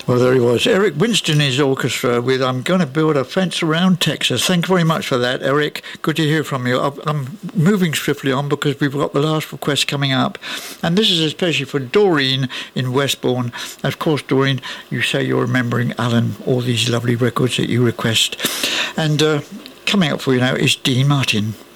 Well, there he was. Eric Winston is orchestra with I'm Going to Build a Fence Around Texas. Thank you very much for that, Eric. Good to hear from you. I'm moving swiftly on because we've got the last request coming up. And this is especially for Doreen in Westbourne. Of course, Doreen, you say you're remembering Alan, all these lovely records that you request. And coming up for you now is Dean Martin.